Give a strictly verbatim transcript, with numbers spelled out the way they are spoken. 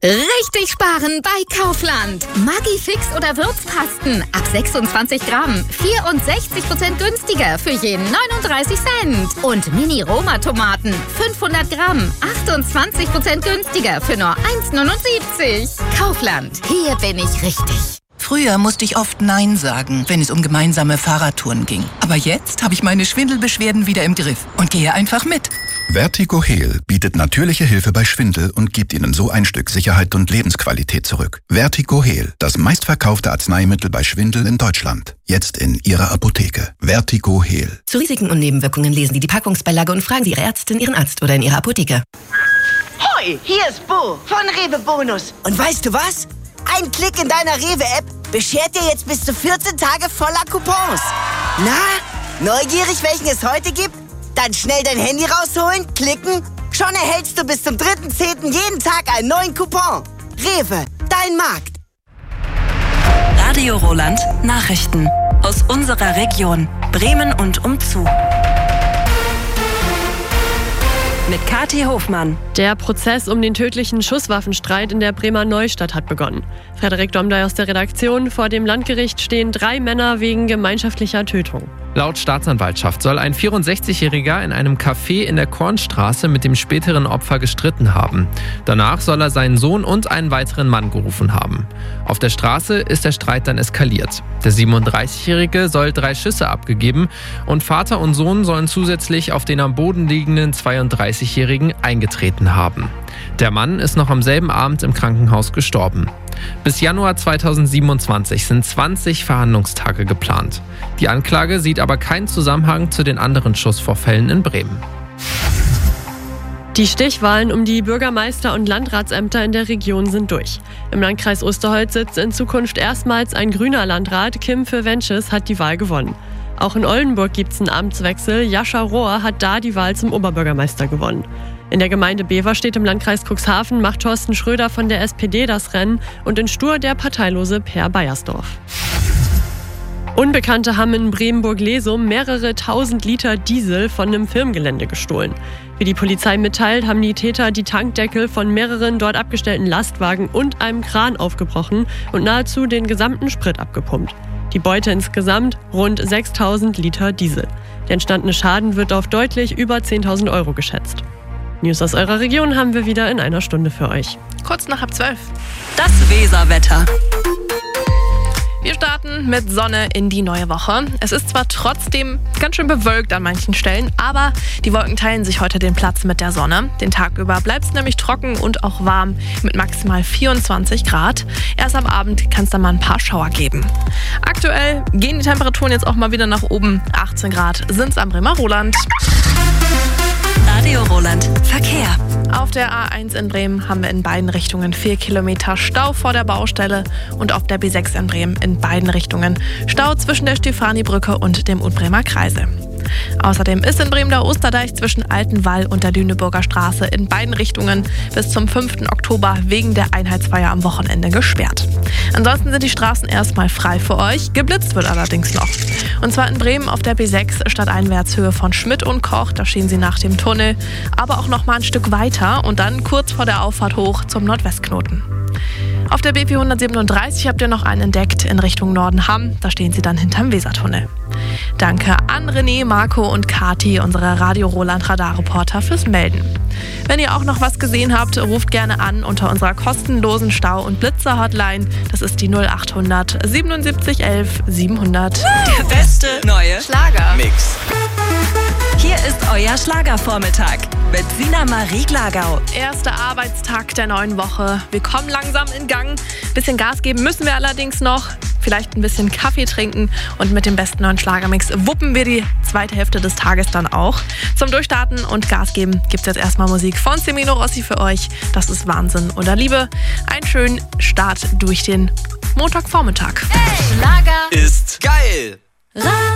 Richtig sparen bei Kaufland. Maggi-Fix oder Würzpasten ab sechsundzwanzig Gramm. vierundsechzig Prozent günstiger für jeden neununddreißig Cent. Und Mini-Roma-Tomaten fünfhundert Gramm. achtundzwanzig Prozent günstiger für nur eins neunundsiebzig. Kaufland, hier bin ich richtig. Früher musste ich oft Nein sagen, wenn es um gemeinsame Fahrradtouren ging. Aber jetzt habe ich meine Schwindelbeschwerden wieder im Griff und gehe einfach mit. Vertigo Heal bietet natürliche Hilfe bei Schwindel und gibt Ihnen so ein Stück Sicherheit und Lebensqualität zurück. Vertigo Heal, das meistverkaufte Arzneimittel bei Schwindel in Deutschland. Jetzt in Ihrer Apotheke. Vertigo Heal. Zu Risiken und Nebenwirkungen lesen Sie die Packungsbeilage und fragen Sie Ihre Ärztin, Ihren Arzt oder in Ihrer Apotheke. Hoi, hier ist Bo von Rewe Bonus. Und weißt du was? Ein Klick in deiner Rewe-App beschert dir jetzt bis zu vierzehn Tage voller Coupons. Na, neugierig, welchen es heute gibt? Dann schnell dein Handy rausholen, klicken. Schon erhältst du bis zum dritten zehnten jeden Tag einen neuen Coupon. Rewe, dein Markt. Radio Roland Nachrichten aus unserer Region, Bremen und umzu. Mit Kathi Hofmann. Der Prozess um den tödlichen Schusswaffenstreit in der Bremer Neustadt hat begonnen. Frederik Domdey aus der Redaktion. Vor dem Landgericht stehen drei Männer wegen gemeinschaftlicher Tötung. Laut Staatsanwaltschaft soll ein vierundsechzigjähriger in einem Café in der Kornstraße mit dem späteren Opfer gestritten haben. Danach soll er seinen Sohn und einen weiteren Mann gerufen haben. Auf der Straße ist der Streit dann eskaliert. Der siebenunddreißigjährige soll drei Schüsse abgegeben und Vater und Sohn sollen zusätzlich auf den am Boden liegenden zweiunddreißigjährigen eingetreten haben. Der Mann ist noch am selben Abend im Krankenhaus gestorben. Bis Januar zweitausendsiebenundzwanzig sind zwanzig Verhandlungstage geplant. Die Anklage sieht aber keinen Zusammenhang zu den anderen Schussvorfällen in Bremen. Die Stichwahlen um die Bürgermeister- und Landratsämter in der Region sind durch. Im Landkreis Osterholz sitzt in Zukunft erstmals ein grüner Landrat. Kim Fürwensches hat die Wahl gewonnen. Auch in Oldenburg gibt es einen Amtswechsel. Jascha Rohr hat da die Wahl zum Oberbürgermeister gewonnen. In der Gemeinde Beverstedt im Landkreis Cuxhaven macht Thorsten Schröder von der S P D das Rennen und in Stur der parteilose Per Beiersdorf. Unbekannte haben in Bremenburg-Lesum mehrere tausend Liter Diesel von einem Firmengelände gestohlen. Wie die Polizei mitteilt, haben die Täter die Tankdeckel von mehreren dort abgestellten Lastwagen und einem Kran aufgebrochen und nahezu den gesamten Sprit abgepumpt. Die Beute insgesamt rund sechstausend Liter Diesel. Der entstandene Schaden wird auf deutlich über zehntausend Euro geschätzt. News aus eurer Region haben wir wieder in einer Stunde für euch. Kurz nach halb zwölf. Das Weserwetter. Wir starten mit Sonne in die neue Woche. Es ist zwar trotzdem ganz schön bewölkt an manchen Stellen, aber die Wolken teilen sich heute den Platz mit der Sonne. Den Tag über bleibt es nämlich trocken und auch warm mit maximal vierundzwanzig Grad. Erst am Abend kann es dann mal ein paar Schauer geben. Aktuell gehen die Temperaturen jetzt auch mal wieder nach oben. achtzehn Grad sind es am Bremer Roland. Radio Roland Verkehr. Auf der A eins in Bremen haben wir in beiden Richtungen vier Kilometer Stau vor der Baustelle und auf der B sechs in Bremen in beiden Richtungen Stau zwischen der Stefani-Brücke und dem Utbremer Kreisel. Außerdem ist in Bremen der Osterdeich zwischen Altenwall und der Lüneburger Straße in beiden Richtungen bis zum fünften Oktober wegen der Einheitsfeier am Wochenende gesperrt. Ansonsten sind die Straßen erstmal frei für euch, geblitzt wird allerdings noch. Und zwar in Bremen auf der B sechs stadteinwärts Höhe von Schmidt und Koch, da stehen sie nach dem Tunnel, aber auch noch mal ein Stück weiter und dann kurz vor der Auffahrt hoch zum Nordwestknoten. Auf der B vierhundertsiebenunddreißig habt ihr noch einen entdeckt in Richtung Nordenham. Da stehen sie dann hinterm Wesertunnel. Danke an René, Marco und Kathi, unsere Radio Roland Radarreporter, fürs Melden. Wenn ihr auch noch was gesehen habt, ruft gerne an unter unserer kostenlosen Stau- und Blitzer-Hotline. Das ist die null achthundert siebenundsiebzig elf siebenhundert. Der beste neue Schlager-Mix. Hier ist euer Schlagervormittag mit Sina Marie Glagau. Erster Arbeitstag der neuen Woche. Wir kommen langsam in Gang. Bisschen Gas geben müssen wir allerdings noch. Vielleicht ein bisschen Kaffee trinken und mit dem besten neuen Schlagermix wuppen wir die zweite Hälfte des Tages dann auch. Zum Durchstarten und Gas geben gibt's jetzt erstmal Musik von Semino Rossi für euch. Das ist Wahnsinn oder Liebe. Einen schönen Start durch den Montagvormittag. Hey, Schlager ist geil.